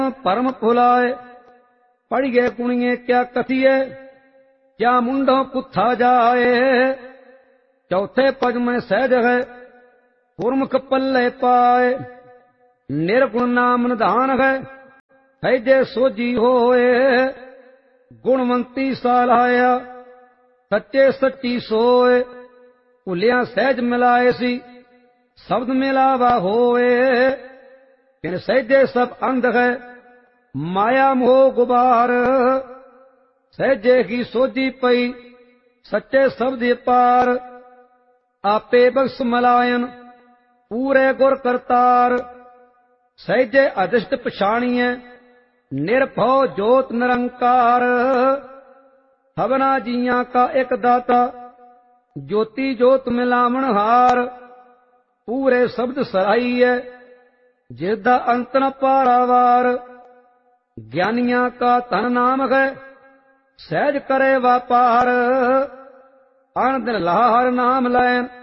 परम भुलाए। पढ़िए कुणिए क्या कथिए, क्या मुंडो कुत्था जाए। चौथे पद में सहज है, गुरमुख पल्ले पाए। निर्गुण नाम निधान है, सहजे सोजी होए। गुणवंती सालाया, सच्चे सच्ची सोए। भुलिया सहज मिलाए सी, शब्द मिलावा होए। किन सहजे सब अंध है, माया मोह गुबार। सहजे ही सोजी पई, सच्चे शब्द पार। आपे बख्श मलायन, पूरे गुर करतार। सहजे अधिष्ट पछाणिए, निर्भव जोत निरंकार। सबना जिया का एक दाता, ज्योति जोत मिलावण हार। पूरे शब्द सराइए, जिसदा अंत न पारावार। ज्ञानिया का धन नाम है, सहज करे व्यापार। अन दिन लाहर नाम लैन,